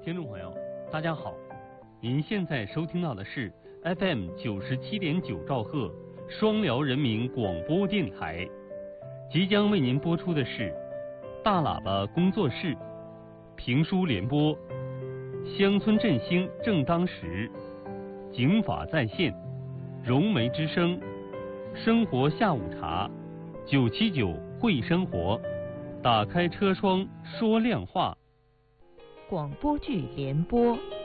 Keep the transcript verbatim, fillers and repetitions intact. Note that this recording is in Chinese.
听众朋友，大家好，您现在收听到的是 F M 九十七点九兆赫双辽人民广播电台，即将为您播出的是大喇叭工作室评书联播，乡村振兴正当时，警法在线，融媒之声，生活下午茶，九七九会生活，打开车窗说亮话。 广播剧联播，